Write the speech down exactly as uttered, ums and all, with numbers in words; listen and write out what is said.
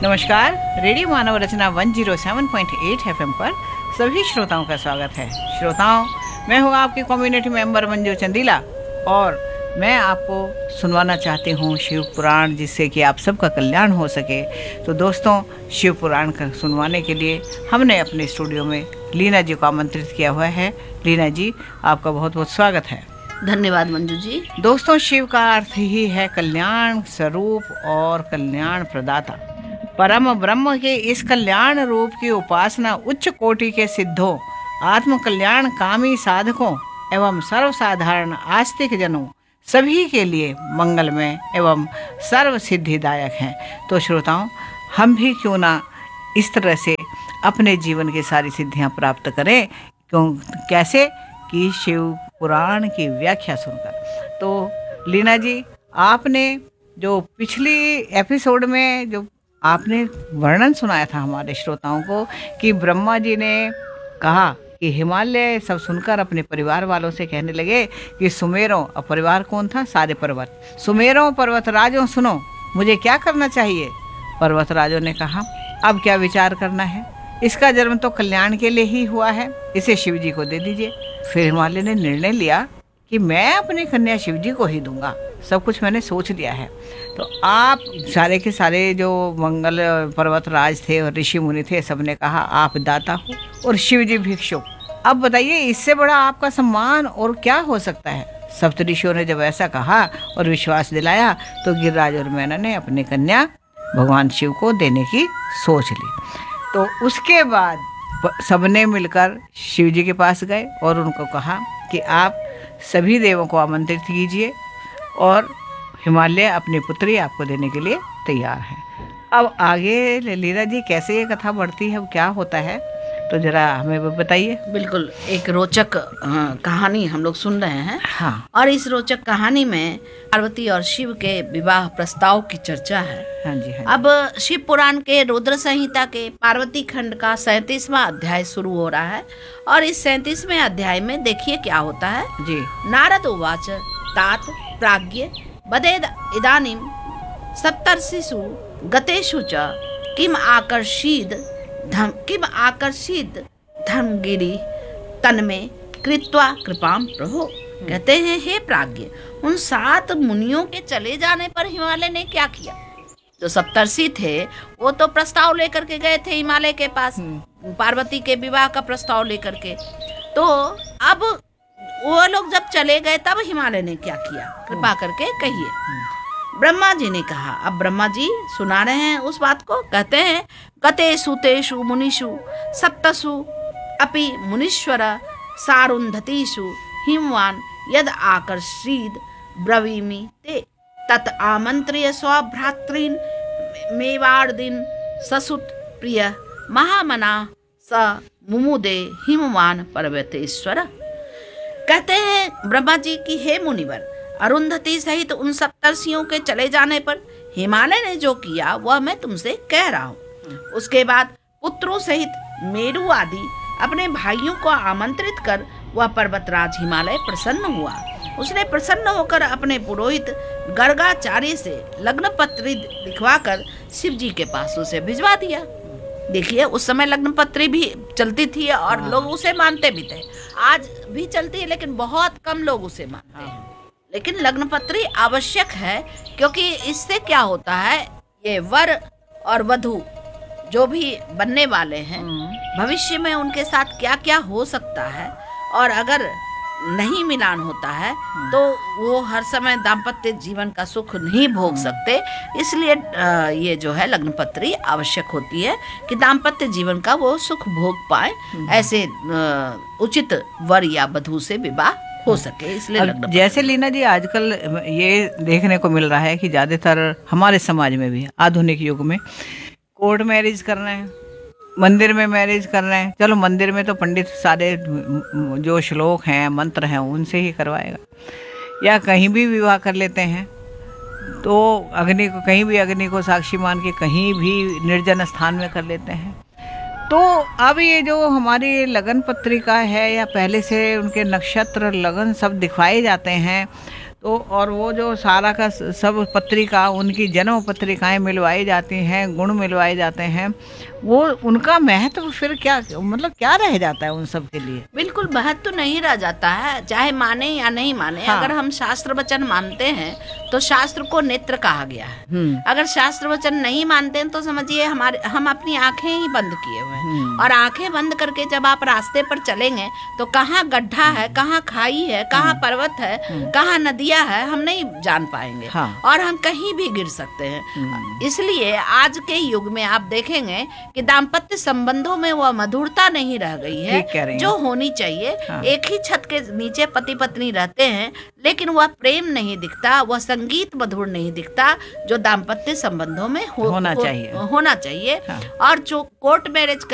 नमस्कार। रेडियो मानव रचना एक सौ सात पॉइंट आठ एफएम पर सभी श्रोताओं का स्वागत है। श्रोताओं, मैं हूँ आपकी कम्युनिटी मेंबर मंजू चंदीला और मैं आपको सुनवाना चाहती हूँ शिव पुराण, जिससे कि आप सबका कल्याण हो सके। तो दोस्तों, शिव पुराण का सुनवाने के लिए हमने अपने स्टूडियो में लीना जी को आमंत्रित किया हुआ है। लीना जी, आपका बहुत बहुत स्वागत है। धन्यवाद मंजू जी। दोस्तों, शिव का अर्थ ही है कल्याण स्वरूप और कल्याण प्रदाता। परम ब्रह्म के इस कल्याण रूप की उपासना उच्च कोटि के सिद्धों, आत्म कल्याण कामी साधकों एवं सर्वसाधारण आस्तिक जनों सभी के लिए मंगलमय एवं सर्व सिद्धिदायक है। तो श्रोताओं, हम भी क्यों ना इस तरह से अपने जीवन की सारी सिद्धियां प्राप्त करें। क्यों कैसे कि शिव पुराण की व्याख्या सुनकर। तो लीना जी, आपने जो पिछली एपिसोड में जो आपने वर्णन सुनाया था हमारे श्रोताओं को कि ब्रह्मा जी ने कहा कि हिमालय, सब सुनकर अपने परिवार वालों से कहने लगे कि सुमेरों, और परिवार कौन था? सारे पर्वत। सुमेरों पर्वतराजों सुनो, मुझे क्या करना चाहिए? पर्वतराजों ने कहा, अब क्या विचार करना है? इसका जन्म तो कल्याण के लिए ही हुआ है, इसे शिव जी को दे दीजिए। फिर हिमालय ने निर्णय लिया कि मैं अपनी कन्या शिव जी को ही दूंगा, सब कुछ मैंने सोच लिया है। तो आप सारे के सारे जो मंगल पर्वतराज थे और ऋषि मुनि थे, सबने कहा आप दाता हो और शिव जी भिक्षु। अब बताइए, इससे बड़ा आपका सम्मान और क्या हो सकता है? सप्तऋषियों ने जब ऐसा कहा और विश्वास दिलाया तो गिरिराज और मैना ने अपनी कन्या भगवान शिव को देने की सोच ली। तो उसके बाद सबने मिलकर शिव जी के पास गए और उनको कहा कि आप सभी देवों को आमंत्रित कीजिए और हिमालय अपनी पुत्री आपको देने के लिए तैयार है। अब आगे लीला जी कैसे ये कथा बढ़ती है, अब क्या होता है, तो जरा हमें बताइए। बिल्कुल, एक रोचक हाँ, कहानी हम लोग सुन रहे हैं। हाँ। और इस रोचक कहानी में पार्वती और शिव के विवाह प्रस्ताव की चर्चा है। हाँ जी, हाँ जी। अब शिव पुराण के रुद्र संहिता के पार्वती खंड का सैंतीसवां अध्याय शुरू हो रहा है और इस सैंतीसवें अध्याय में देखिए क्या होता है जी। नारद उवाच तात प्राज्ञ बदेद इदानीं सप्तर्षिषु गतेषु च किम आकर्षीद धम किम आकर्षित धर्मगिरी तन्मे कृत्वा कृपाम प्रभो। कहते हैं, हे प्राज्ञ, उन सात मुनियों के चले जाने पर हिमालय ने क्या किया? जो सप्तर्षि थे वो तो प्रस्ताव लेकर के गए थे हिमालय के पास, पार्वती के विवाह का प्रस्ताव लेकर के। तो अब वो लोग जब चले गए तब हिमालय ने क्या किया, कृपा करके कहिए। ब्रह्मा जी ने कहा, अब ब्रह्मा जी सुना रहे हैं उस बात को। कहते हैं, गतेषु तेषु मुनिषु सप्तसु अपि मुनीश्वर सारुन्धतीषु हिमवान यद आकर्षीद ब्रवीमि ते तत् आमंत्र्य स्वभ्रातॄन् मेवार्दिन ससुत प्रिय महामना स मुमुदे हिमवान पर्वतेश्वर। कहते हैं ब्रह्मा जी की, हे मुनिवर, अरुंधति सहित उन सप्तर्षियों के चले जाने पर हिमालय ने जो किया वह मैं तुमसे कह रहा हूँ। उसके बाद पुत्रों सहित मेरु आदि अपने भाइयों को आमंत्रित कर वह पर्वतराज हिमालय प्रसन्न हुआ। उसने प्रसन्न होकर अपने पुरोहित गर्गाचार्य से लग्न पत्री लिखवाकर शिव जी के पास उसे भिजवा दिया। देखिए, उस समय लग्न पत्री भी चलती थी और हाँ। लोग उसे मानते भी थे। आज भी चलती है लेकिन बहुत कम लोग उसे मानते हैं। लेकिन लग्न पत्री आवश्यक है, क्योंकि इससे क्या होता है, ये वर और वधू जो भी बनने वाले हैं भविष्य में उनके साथ क्या क्या हो सकता है, और अगर नहीं मिलान होता है तो वो हर समय दाम्पत्य जीवन का सुख नहीं भोग सकते। इसलिए ये जो है लग्न पत्री आवश्यक होती है कि दाम्पत्य जीवन का वो सुख भोग पाए, ऐसे उचित वर या वधू से विवाह हो सके, इसलिए लग्न पत्री। जैसे लीना जी, आजकल ये देखने को मिल रहा है कि ज्यादातर हमारे समाज में भी आधुनिक युग में कोर्ट मैरिज कर रहे हैं, मंदिर में मैरिज कर रहे हैं। चलो, मंदिर में तो पंडित सारे जो श्लोक हैं, मंत्र हैं, उनसे ही करवाएगा, या कहीं भी विवाह कर लेते हैं। तो अग्नि को कहीं भी अग्नि को साक्षी मान के कहीं भी निर्जन स्थान में कर लेते हैं। तो अब ये जो हमारी लगन पत्रिका है या पहले से उनके नक्षत्र लगन सब दिखाए जाते हैं, तो और वो जो सारा का स- सब पत्रिका, उनकी जन्म पत्रिकाएं मिलवाई जाती हैं, गुण मिलवाए जाते हैं, वो उनका महत्व फिर क्या, मतलब क्या रह जाता है उन सब के लिए? बिल्कुल महत्व तो नहीं रह जाता है, चाहे माने या नहीं माने। हाँ। अगर हम शास्त्र वचन मानते हैं तो शास्त्र को नेत्र कहा गया है। हम्म अगर शास्त्र वचन नहीं मानते हैं तो समझिए हमारे हम अपनी आंखें ही बंद किए हुए हैं। हम्म। और आंखें बंद करके जब आप रास्ते पर चलेंगे तो कहाँ गड्ढा है, कहाँ खाई है, कहाँ पर्वत है, कहाँ नदियाँ है, हम नहीं जान पाएंगे। हाँ। और हम कहीं भी गिर सकते हैं। हम्म। इसलिए आज के युग में आप देखेंगे कि दाम्पत्य संबंधों में वह मधुरता नहीं रह गई है ठीक कह रही हैं। जो होनी चाहिए। हाँ। एक ही छत के नीचे पति पत्नी रहते हैं, लेकिन वह प्रेम नहीं दिखता, वह संगीत मधुर नहीं दिखता जो दाम्पत्य संबंधों में हो, होना हो, चाहिए। होना चाहिए। हाँ। और जो कोर्ट मैरिज